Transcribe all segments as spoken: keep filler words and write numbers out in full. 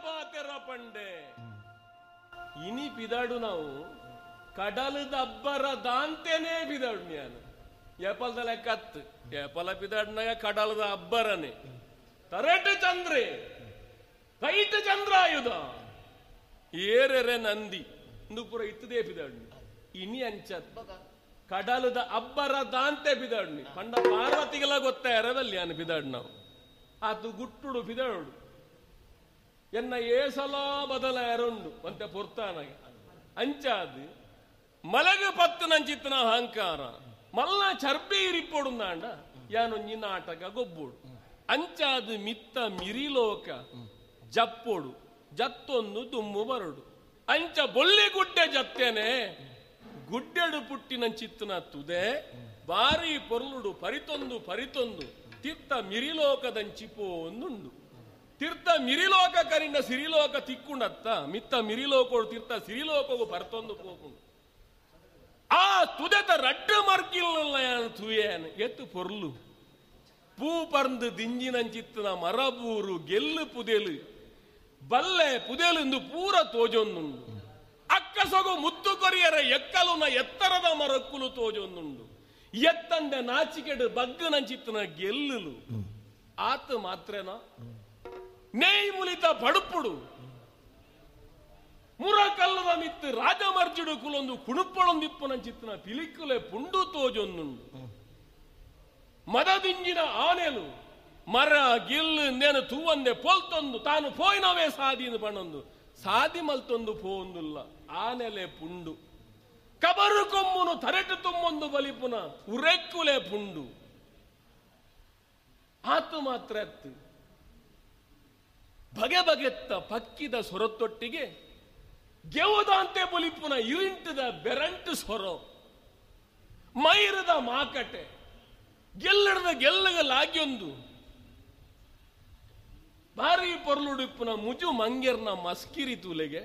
ಪಾತೆರ ಪಂಡೆ ಇನಿ ಪಿದಾಡು ನಾವು ಕಡಲದ ಅಬ್ಬರ ದಾಂತೆನೇ ಪಿದಾಡು ನಾನು ಏಪಲ್ದಲ್ಲ ಕತ್ತು ಏಪಲ ಪಿದಾಡ್ನಾಗ ಕಡಲದ ಅಬ್ಬರನೆ ತರಟು ಚಂದ್ರೆ ಕೈಟ್ ಚಂದ್ರಾಯುಧ ಏರೆರೆ ನಂದಿ ಇಂದು ಪೂರ ಇತ್ತದೇ ಪಿದಾಡು ಇನಿ ಅಂಚತ್ ಕಡಲದ ಅಬ್ಬರ ದಾಂತೆ ಪಿದಾಡ್ನಿ ಪಂಡ ಪಾರ್ವತಿಗೆಲ್ಲ ಗೊತ್ತ ಎರವಲ್ಲಿ ಅನ್ ಪಿದಾಡ್ ನಾವು ಅದು ಗುಟ್ಟುಡು ಪಿದಾಡು ಎನ್ನ ಏಸಲ ಬದಲ ಎರೊಂಡು ಮತ್ತೆ ಪೊರ್ತಾನಗೆ ಅಂಚಾದು ಮಲಗ ಪತ್ತು ನಂಚಿತ್ತನ ಅಹಂಕಾರ ಮಲ್ಲ ಚರ್ಬಿ ಇರಿಪೊಡುಂದಾಂಡ ಯಾನೊಂಜಿ ನಾಟಕ ಗೊಬ್ಬುಡು ಅಂಚಾದು ಮಿತ್ತ ಮಿರಿಲೋಕ ಜಪ್ಪೊಡು ಜತ್ತೊಂದು ದುಮ್ಮು ಬರಡು ಅಂಚ ಬೊಳ್ಳಿ ಗುಡ್ಡೆ ಜತ್ತೇನೆ ಗುಡ್ಡೆಡು ಪುಟ್ಟಿನಂಚಿತ್ತನ ತುದೆ ಬಾರಿ ಪೊರ್ಲುಡು ಪರಿತೊಂದು ಪರಿತೊಂದು ತಿತ್ತ ಮಿರಿಲೋಕದಂಚಿಪೋ ಒಂದುಂಡು ತೀರ್ಥ ಮಿರಿಲೋಕ ಕರಿಂದ ಸಿರಿಲೋಕ ತಿಕ್ಕುಂಡತ್ತ ಮಿತ್ತ ಮಿರಿಲೋಕೋಡು ತೀರ್ಥ ಸಿರಿಲೋಕವು ಪರ್ತೊಂದು ಪೋಕುಂಡು ಆ ತುದೆತ ರಡ್ಡು ಮರ್ಕಿಲ್ಲ ತುಯೇನು ಎತ್ತು ಪೊರ್ಲು ಪೂ ಪರ್ದು ದಿಂಜಿನಂಚಿತ್ತನ ಮರಬೂರು ಗೆಲ್ಲು ಪುದೆಲು ಬಲ್ಲೆ ಪುದೆಲು ಪೂರ ತೋಜೊಂದುಂಡು ಅಕ್ಕಸೊಗು ಮುತ್ತು ಕೊರಿಯರ ಎಕ್ಕಲುನ ಎತ್ತರದ ಮರಕ್ಕುಲು ತೋಜೊಂದುಂಡು ಎತ್ತಂದೆ ನಾಚಿಕೆಡು ಬಗ್ಗು ನಂಚಿತ್ತನ ಗೆಲ್ಲುಲು ಆತ ಮಾತ್ರೇನ ನೇಯ್ ಮುಲಿತ ಪಡುಪುಡು ಮುರಕಲ್ಲದ ಮಿತ್ತು ರಾಜಮರ್ಜುಡು ಕುಲೊಂದು ಕುಣುಪ್ಪಳೊಂದಿಪ್ಪು ನಂಚಿತ್ತನ ಪಿಲಿಕುಲೆ ಪುಂಡು ತೋಜೊಂದುಂಡು ಮದದಿಂಜಿನ ಆನೆಲು ಮರ ಗಿಲ್ಲು ನೇನು ತೂವಂದೆ ಪೋಲ್ತೊಂದು ತಾನು ಪೋಯ್ನವೇ ಸಾದಿನ ಬಣ್ಣೊಂದು ಸಾದಿ ಮಲ್ತೊಂದು ಪೋಂದುಲ್ಲ ಆನೆಲೆ ಪುಂಡು ಕಬರು ಕೊಮ್ಮುನು ತರೆಟು ತುಂಬೊಂದು ಬಲಿಪುನ ಉರೆಕ್ಕುಲೆ ಪುಂಡು ಆತು ಮಾತ್ರ ಎತ್ತು ಬಗೆ ಬಗೆತ್ತ ಪಕ್ಕಿದ ಸೊರತೊಟ್ಟಿಗೆ ಗೆವುದಂತೆ ಬಲಿಪುನ ಇರಿಂಟದ ಬೆರಂಟು ಸೊರೋ ಮೈರದ ಮಾಕಟೆ ಗೆಲ್ಲಡದ ಗೆಲ್ಲಗಲಾಗ್ಯೊಂದು ಭಾರಿ ಪೊರ್ಲುಡಿಪ್ಪುನ ಮುಜು ಮಂಗೆರ್ನ ಮಸ್ಕಿರಿ ತೂಲೆಗೆ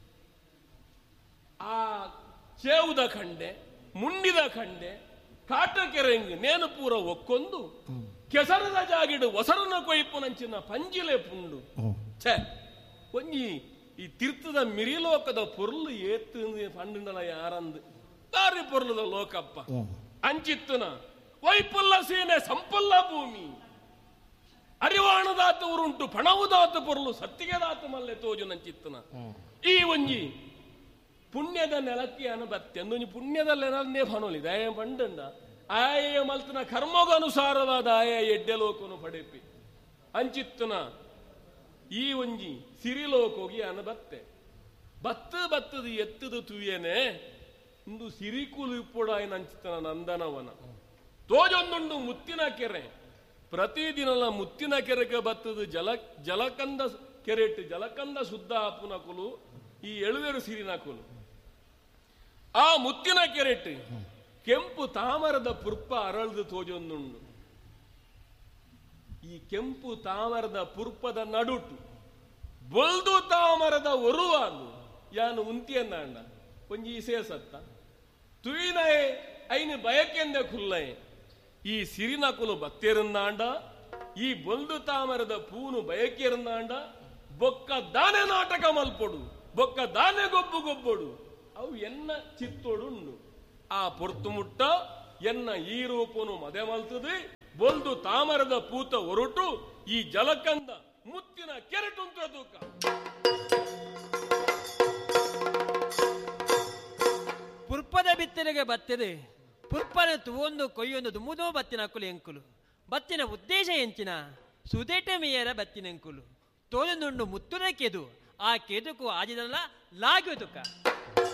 ಆ ಚೇವುದ ಖಂಡೆ ಮುಂಡಿದ ಖಂಡೆ ಕಾಟಕೆರೆಂಗ್ ನೇನು ಪೂರ ಒಕ್ಕೊಂದು ಕೆಸರದ ಜಾಗಿಡು ಒಸರನ ಕೊಯ್ಪುನಂಚಿನ ಪಂಜಿಲೆ ಪುಂಡು ಛೇ ಒಂಜಿ ಈ ತೀರ್ಥದ ಮಿರಿಲೋಕದ ಪೊರ್ಲು ಏತ್ತು ಪಂಡಿಂಡಲ ಯಾರಂದು ದಾರಿ ಪೊರ್ಲದ ಲೋಕಪ್ಪ ಅಂಚಿತ್ತುನ ವೈಪುಲ್ಲ ಸೀನೆ ಸಂಪಲ್ಲ ಭೂಮಿ ಅರಿವಾಣದಾತ ಉರುಂಟು ಪಣವುದಾತ ಪೊರ್ಲು ಸತ್ತಿಗೆದಾತ ಮಲ್ಲೆ ತೋಜು ನಂಚಿತ್ತನ ಈ ಒಂಜಿ ಪುಣ್ಯದ ನೆಲಕ್ಕೆ ಅನುಬತ್ತೆ ಅಂದು ಪುಣ್ಯದ ನೆಲನ್ನೇ ಫನೋಲಿ ದಯ ಪಂಡಂಡ ಆಯ ಮಲ್ತನ ಕರ್ಮಗ ಅನುಸಾರವಾದ ಆಯ ಎಡ್ಡೆ ಲೋಕನು ಪಡೆಪಿ ಅಂಚಿತ್ತನ ಈ ಒಂಜಿ ಸಿರಿಲೋಕೋಗಿ ಅನಬತ್ತೆ ಬತ್ತ ಬತ್ತದ ಎತ್ತದ ತುಯೇನೆ ಇಂದು ಸಿರಿಕುಲು ಇಪ್ಪುಡಾಯನ ಅಂಚಿತ್ತನ ನಂದನವನ ತೋಜೊಂದುಂಡು ಮುತ್ತಿನ ಕೆರೆ ಪ್ರತಿದಿನಲ ಮುತ್ತಿನ ಕೆರೆಗೆ ಬತ್ತದ ಜಲ ಜಲಕಂದ ಕೆರೆಟ್ಟು ಜಲಕಂದ ಶುದ್ಧ ಆಪುನ ಕುಲು ಈ ಎಳುವೆರು ಸಿರಿನ ಕುಲು ಆ ಮುತ್ತಿನ ಕೆರೆಟ್ಟು ಕೆಂಪು ತಾಮರದ ಪುರ್ಪ ಅರಳ್ದು ತೋಜೊಂದುಂಡು ಈ ಕೆಂಪು ತಾಮರದ ಪುರ್ಪದ ನಡುಟು ಬೊಲ್ದು ತಾಮರದ ಒರುವಾದು ಯಾನು ಉಂತಿಯನ್ನ ಒಂಜಿ ಸೇಸತ್ತ ತುಯಿನಯೇ ಐನು ಬಯಕೆಂದ ಕುಲ್ಲಯೇ ಈ ಸಿರಿನ ಕುಲು ಬತ್ತೇರಂದಾಂಡ ಈ ಬೊಲ್ದು ತಾಮರದ ಪೂನು ಬಯಕೆರಂದಾಂಡ ಬೊಕ್ಕ ದಾನೆ ನಾಟಕ ಮಲ್ಪೊಡು ಬೊಕ್ಕ ದಾನೆ ಗೊಬ್ಬು ಗೊಬ್ಬೊಡು ಅವು ಎನ್ನ ಚಿತ್ತೋಡುಂಡು ಆ ಪೊರ್ತು ಮುಟ್ಟ ಎನ್ನ ಈ ರೂಪನು ಮದೆ ಮಲ್ತದೆ ಬೊಲ್ದು ತಾಮರದ ಪೂತ ಹೊರಟು ಈ ಜಲಕಂದ ಮುತ್ತಿನ ಕೆರಟುಂತ ತೂಕ ಪುರ್ಪದ ಬಿತ್ತನೆಗೆ ಬತ್ತದೆ ಪುರ್ಪನ ತುವೊಂದು ಕೊಯ್ಯೊಂದು ದುಮ್ಮುದೋ ಬತ್ತಿನ ಅಕ್ಕುಲು ಎಂಕುಲು ಬತ್ತಿನ ಉದ್ದೇಶ ಎಂಚಿನ ಸುದೇಟ ಮೇಯರ ಬತ್ತಿನ ಎಂಕುಲು ತೋಲೊಂದುಂಡು ಮುತ್ತುನ ಕೆದು ಆ ಕೆದುಕು ಆಜಿದಲ್ಲ ಲಾಗ್ಯೋ ತುಕ